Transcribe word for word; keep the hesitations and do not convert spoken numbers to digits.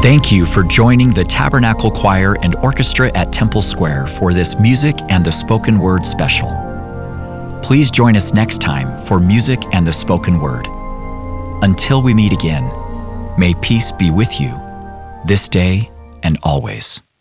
Thank you for joining the Tabernacle Choir and Orchestra at Temple Square for this Music and the Spoken Word special. Please join us next time for Music and the Spoken Word. Until we meet again, may peace be with you, this day and always.